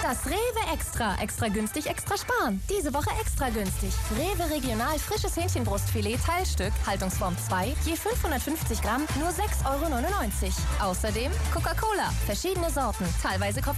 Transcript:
Das Rewe Extra. Extra günstig, extra sparen. Diese Woche extra günstig. Rewe Regional frisches Hähnchenbrustfilet Teilstück, Haltungsform 2, je 550 Gramm, nur 6,99 €. Außerdem Coca-Cola. Verschiedene Sorten, teilweise